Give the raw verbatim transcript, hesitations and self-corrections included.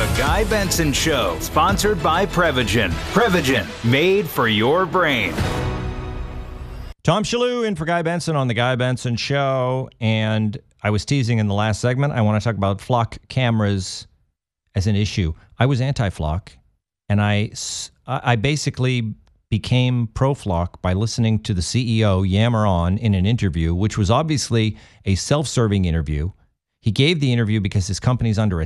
Guy Benson Show, sponsored by Prevagen. Prevagen, made for your brain. Tom Shalhoub in for Guy Benson on the Guy Benson Show. And I was teasing in the last segment, I want to talk about flock cameras as an issue. I was anti-flock, and I, I basically became pro-flock by listening to the C E O yammer on in an interview, which was obviously a self-serving interview. He gave the interview because his company's under